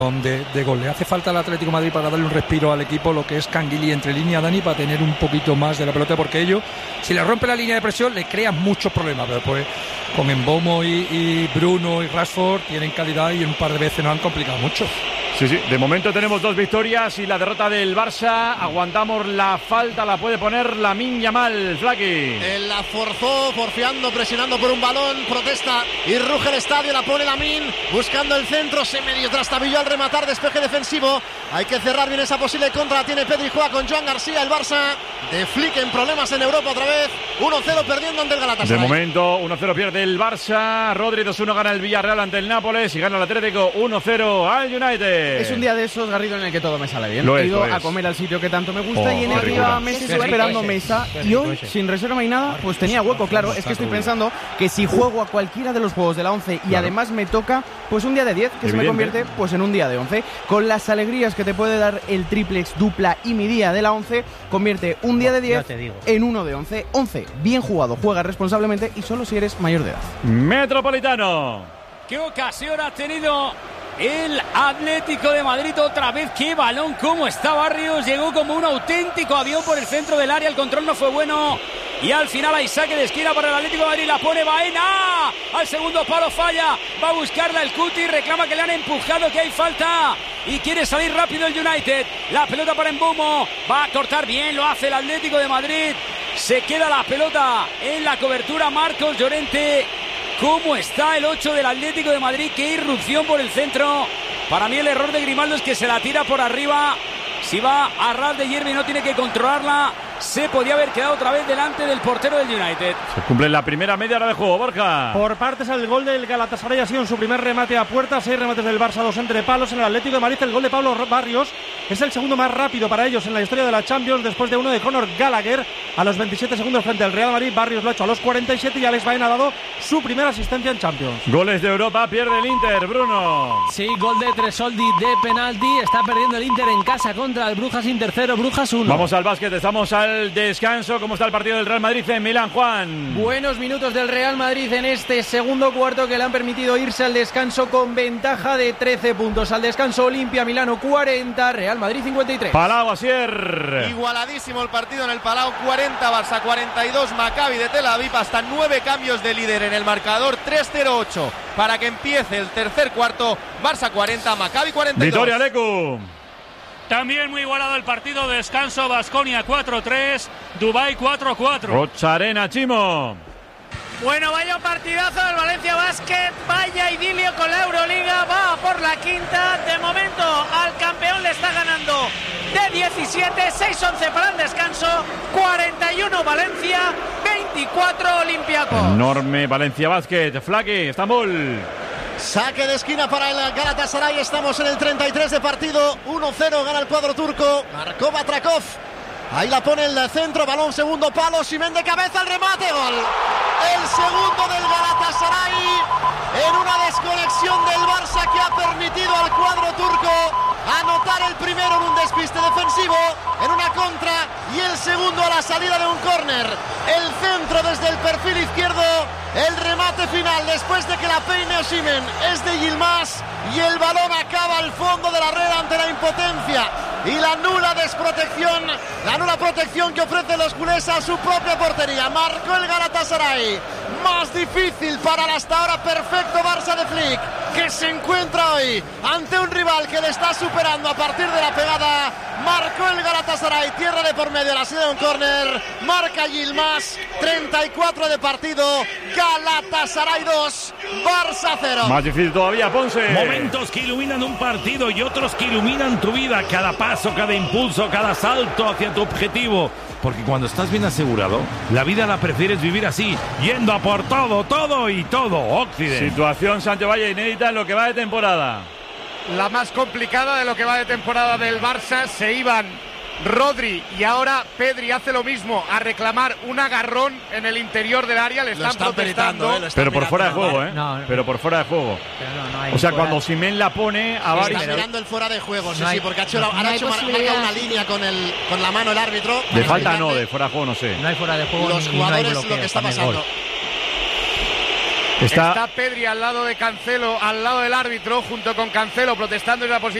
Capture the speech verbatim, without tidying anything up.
De, de gol. Le hace falta al Atlético de Madrid para darle un respiro al equipo, lo que es Canguilí entre línea, Dani, para tener un poquito más de la pelota, porque ellos, si le rompe la línea de presión, le crean muchos problemas, pero después con Mbeumo y, y Bruno y Rashford tienen calidad y un par de veces nos han complicado mucho. Sí, sí, de momento tenemos dos victorias y la derrota del Barça. Aguantamos la falta, la puede poner Lamine Yamal, Flaky. Él la forzó, porfiando, presionando por un balón, protesta y ruge el estadio, la pone Lamine, buscando el centro, se medio trastabilló al rematar, despeje defensivo. Hay que cerrar bien esa posible contra, la tiene Pedri, juega con Joan García, el Barça de Flick en problemas en Europa otra vez, uno cero perdiendo ante el Galatasaray. De momento uno cero pierde el Barça, Rodri dos uno gana el Villarreal ante el Nápoles y gana el Atlético uno cero al United. Es un día de esos, Garrido, en el que todo me sale bien. Lo He es, ido lo a es. comer al sitio que tanto me gusta Oh, y en el día meses esperando mesa. Y hoy, sin reserva y nada, pues tenía hueco, claro. Es que estoy pensando que si juego a cualquiera de los juegos de la once y claro, además me toca pues un día de diez, que Evidente. se me convierte pues en un día de once. Con las alegrías que te puede dar el triplex, dupla y mi día de la once, convierte un día de diez en uno de once. once, bien jugado, juega responsablemente y solo si eres mayor de edad. Metropolitano. ¿Qué ocasión ha tenido el Atlético de Madrid otra vez? ¡Qué balón! ¿Cómo está Barrios? Llegó como un auténtico avión por el centro del área. El control no fue bueno. Y al final hay saque de esquina para el Atlético de Madrid. La pone Baena. Al segundo palo falla. Va a buscarla el Cuti. Reclama que le han empujado, que hay falta. Y quiere salir rápido el United. La pelota para Mbeumo. Va a cortar bien. Lo hace el Atlético de Madrid. Se queda la pelota en la cobertura. Marcos Llorente. ¿Cómo está el ocho del Atlético de Madrid? ¡Qué irrupción por el centro! Para mí el error de Grimaldo es que se la tira por arriba. Si va a ras de hierba y no tiene que controlarla, se podía haber quedado otra vez delante del portero del United. Se cumple la primera media hora de juego, Borja. Por partes, el gol del Galatasaray ha sido en su primer remate a puerta. Seis remates del Barça, dos entre palos. En el Atlético de Madrid, el gol de Pablo Barrios es el segundo más rápido para ellos en la historia de la Champions, después de uno de Conor Gallagher a los veintisiete segundos frente al Real Madrid. Barrios lo ha hecho a los cuarenta y siete y Alex Baena ha dado su primera asistencia en Champions. Goles de Europa, pierde el Inter, Bruno. Sí, gol de Tresoldi de penalti. Está perdiendo el Inter en casa contra el Brujas, Inter cero, Brujas uno. Vamos al básquet, estamos al descanso. ¿Cómo está el partido del Real Madrid en Milán, Juan? Buenos minutos del Real Madrid en este segundo cuarto que le han permitido irse al descanso con ventaja de trece puntos. Al descanso, Olimpia Milano cuarenta, Real Madrid cincuenta y tres. Palau, Asier. Igualadísimo el partido en el Palau, cuarenta Barça, cuarenta y dos Maccabi de Tel Aviv, hasta nueve cambios de líder en el marcador, tres cero ocho para que empiece el tercer cuarto. Barça cuarenta, Maccabi cuarenta y dos. Vitoria, Lecu. También muy igualado el partido, descanso, Baskonia cuatro tres, Dubái cuatro cuatro. Rocha Arena, Chimo. Bueno, vaya partidazo del Valencia Basket, vaya idilio con la Euroliga, va por la quinta, de momento al campeón le está ganando de diecisiete, seis once para el descanso, cuarenta y uno Valencia, veinticuatro Olympiacos. Enorme Valencia Basket, Flaky, Estambul. Saque de esquina para el Galatasaray, estamos en el treinta y tres de partido, uno cero gana el cuadro turco, marcó Batrakov. Ahí la pone el centro, balón segundo palo, Simen de cabeza, el remate, gol. El segundo del Galatasaray en una desconexión del Barça que ha permitido al cuadro turco anotar el primero en un despiste defensivo, en una contra, y el segundo a la salida de un córner. El centro desde el perfil izquierdo, el remate final después de que la peine Osimhen es de Yilmaz y el balón acaba al fondo de la red ante la impotencia y la nula desprotección, la nula protección que ofrecen los culés a su propia portería. Marcó el Galatasaray, más difícil para el hasta ahora perfecto Barça de Flick, que se encuentra hoy ante un rival que le está superando a partir de la pegada. Marcó el Galatasaray, tierra de por medio, la salida de un córner, marca Yilmaz, treinta y cuatro de partido, Galatasaray dos, Barça cero. Más difícil todavía, Ponce. Momentos que iluminan un partido y otros que iluminan tu vida, cada paso, cada impulso, cada salto hacia tu objetivo. Porque cuando estás bien asegurado, la vida la prefieres vivir así, yendo a por todo, todo y todo. Occident. Situación Sancho Valle inédita en lo que va de temporada. La más complicada de lo que va de temporada del Barça. Se iban Rodri y ahora Pedri hace lo mismo, a reclamar un agarrón en el interior del área. Le están, están protestando. Eh, pero por fuera de juego, ¿eh? No, no, pero por fuera de juego. Pero no, no hay o sea, fuera. Cuando Osimhen la pone a varios. Está mirando el fuera de juego, sí, no hay, sí, porque ha hecho, no, la, no ha hecho marca una línea con, el, con la mano el árbitro. De falta no, de fuera de juego no sé. No hay fuera de juego. Los ni, jugadores no hay lo que está pasando. Está... Está Pedri al lado de Cancelo, al lado del árbitro, junto con Cancelo protestando en la posición